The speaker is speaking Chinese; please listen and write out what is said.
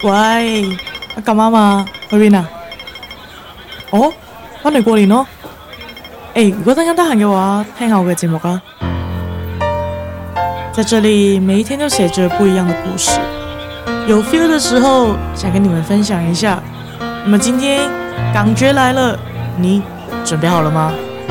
喂，干嘛嘛？去邊啊？哦，返嚟過年咯。如果等陣得閒嘅話，聽下我嘅節目啊。在這裡，每一天都寫着不一樣的故事。有 feel 的時候，想跟你們分享一下。那麼今天，港覺來了，你準備好了嗎？